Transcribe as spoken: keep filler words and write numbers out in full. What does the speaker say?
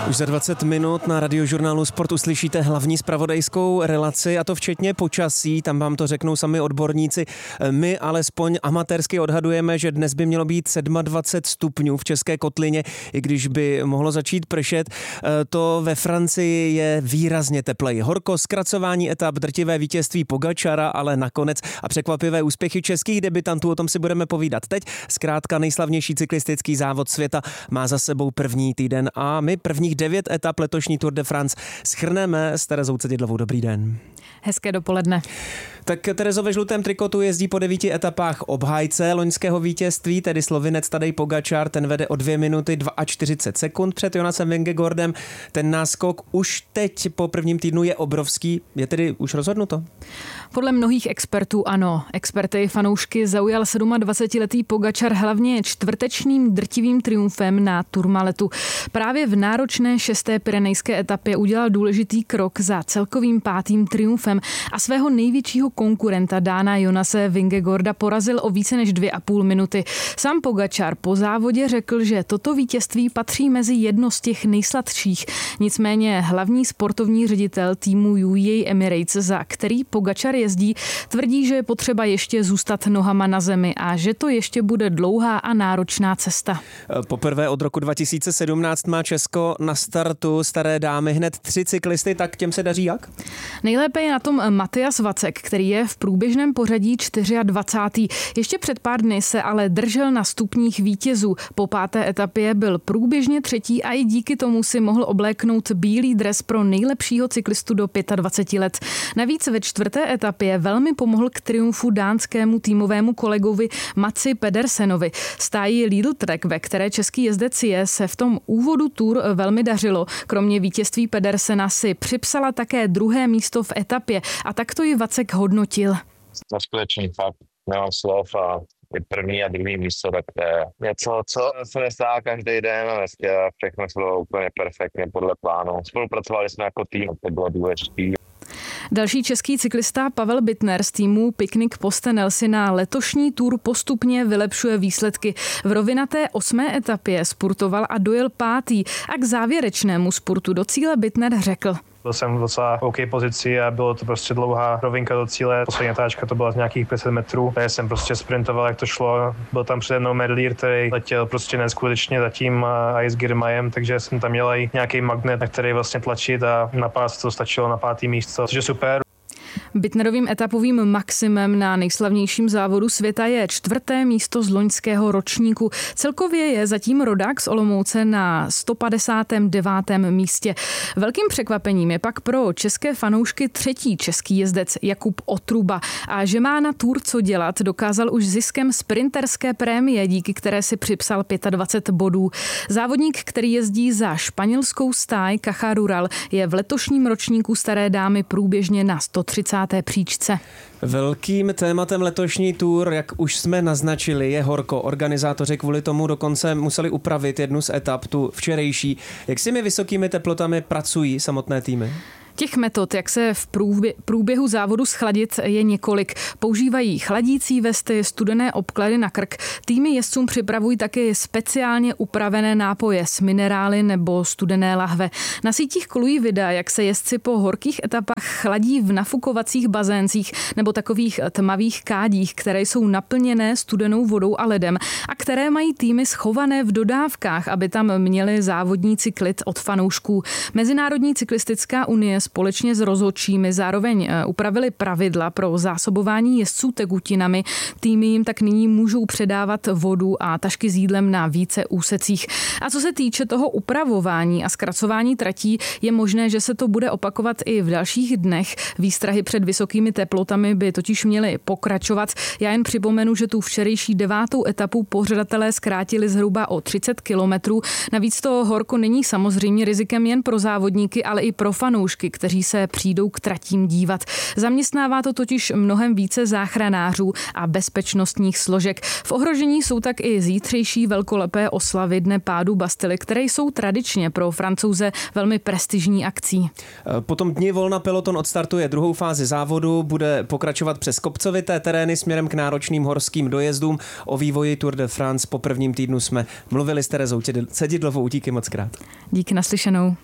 Už za dvacet minut na Radiožurnálu Sport uslyšíte hlavní zpravodajskou relaci, a to včetně počasí, tam vám to řeknou sami odborníci. My alespoň amatérsky odhadujeme, že dnes by mělo být dvacet sedm stupňů v České kotlině, i když by mohlo začít pršet. To ve Francii je výrazně tepleji. Horko, zkracování etap, drtivé vítězství Pogačara, ale nakonec a překvapivé úspěchy českých debutantů, o tom si budeme povídat teď. Zkrátka nejslavnější cyklistický závod světa má za sebou první týden a my prvních devět etap letošní Tour de France shrneme s Terezou Cedidlovou. Dobrý den. Hezké dopoledne. Tak Terezo, ve žlutém trikotu jezdí po devíti etapách obhájce loňského vítězství, tedy Slovinec Tadej Pogačar, ten vede o dvě minuty čtyřicet dva sekund před Jonasem Vingegaardem. Ten náskok už teď po prvním týdnu je obrovský, je tedy už rozhodnuto? Podle mnohých expertů ano. Experty i fanoušky zaujal dvacetisedmiletý Pogačar hlavně čtvrtečním drtivým triumfem na Tourmaletu. Právě v náročné šesté pyrenejské etapě udělal důležitý krok za celkovým pátým triumfem a svého největšího konkurenta Dána Jonase Vingegaarda porazil o více než dvě a půl minuty. Sám Pogačar po závodě řekl, že toto vítězství patří mezi jedno z těch nejsladších. Nicméně hlavní sportovní ředitel týmu U A E Emirates, za který Pogačar jezdí, tvrdí, že je potřeba ještě zůstat nohama na zemi a že to ještě bude dlouhá a náročná cesta. Poprvé od roku dva tisíce sedmnáct má Česko na startu staré dámy hned tři cyklisty, tak těm se daří jak? Nejlépe je na tom Matyas Vacek, který je v průběžném pořadí dvacátý čtvrtý Ještě před pár dny se ale držel na stupních vítězů. Po páté etapě byl průběžně třetí a i díky tomu si mohl obléknout bílý dres pro nejlepšího cyklistu do dvaceti pěti let. Navíc ve čtvrté etapě velmi pomohl k triumfu dánskému týmovému kolegovi Matsi Pedersenovi. Stáji Lidl Trek, ve které český jezdec je, se v tom úvodu Tour velmi dařilo. Kromě vítězství Pedersena si připsala také druhé místo v etapě a tak to ji Vacek hodnotil. Neskutečný fakt, nemám slov a je první a druhý místo, tak to je něco, co se nestává každý den a dneska všechno bylo úplně perfektně podle plánu. Spolupracovali jsme jako tým, to bylo důležité. Další český cyklista Pavel Bittner z týmu Picnic Postenel si na letošní Tour postupně vylepšuje výsledky. V rovinaté osmé etapě spurtoval a dojel pátý a k závěrečnému spurtu do cíle Bittner řekl: Byl jsem v docela OK pozici a bylo to prostě dlouhá rovinka do cíle. Poslední natáčka to byla z nějakých pět set metrů. Já jsem prostě sprintoval, jak to šlo. Byl tam přede mnou Merlier, který letěl prostě neskutečně za tím Ice Girmayem, takže jsem tam měl i nějaký magnet, na který vlastně tlačit a na pás to stačilo na pátý místo, což je super. Bittnerovým etapovým maximem na nejslavnějším závodu světa je čtvrté místo z loňského ročníku. Celkově je zatím rodák z Olomouce na sto padesátém devátém místě. Velkým překvapením je pak pro české fanoušky třetí český jezdec Jakub Otruba. A že má na Tour co dělat, dokázal už ziskem sprinterské prémie, díky které si připsal dvacet pět bodů. Závodník, který jezdí za španělskou stáj Caja Rural, je v letošním ročníku staré dámy průběžně na sto třicáté příčce. Velkým tématem letošní Tour, jak už jsme naznačili, je horko. Organizátoři kvůli tomu dokonce museli upravit jednu z etap, tu včerejší. Jak s těmi vysokými teplotami pracují samotné týmy? Těch metod, jak se v průběhu závodu schladit, je několik. Používají chladící vesty, studené obklady na krk. Týmy jezdcům připravují taky speciálně upravené nápoje s minerály nebo studené lahve. Na sítích kolují videa, jak se jezdci po horkých etapách chladí v nafukovacích bazéncích nebo takových tmavých kádích, které jsou naplněné studenou vodou a ledem a které mají týmy schované v dodávkách, aby tam měli závodníci klid od fanoušků. Mezinárodní cyklistická unie společně s rozhodčími zároveň upravili pravidla pro zásobování jezdců tekutinami. Týmy jim tak nyní můžou předávat vodu a tašky s jídlem na více úsecích. A co se týče toho upravování a zkracování tratí, je možné, že se to bude opakovat i v dalších dnech. Výstrahy před vysokými teplotami by totiž měly pokračovat. Já jen připomenu, že tu včerejší devátou etapu pořadatelé zkrátili zhruba o třicet kilometrů. Navíc to horko není samozřejmě rizikem jen pro závodníky, ale i pro fanoušky, kteří se přijdou k tratím dívat. Zaměstnává to totiž mnohem více záchranářů a bezpečnostních složek. V ohrožení jsou tak i zítřejší velkolepé oslavy Dne pádu Bastily, které jsou tradičně pro Francouze velmi prestižní akcí. Potom dni volna peloton odstartuje druhou fázi závodu, bude pokračovat přes kopcovité terény směrem k náročným horským dojezdům. O vývoji Tour de France po prvním týdnu jsme mluvili s Terezou Sedidlovou. Díky moc krát. Díky, naslyšenou.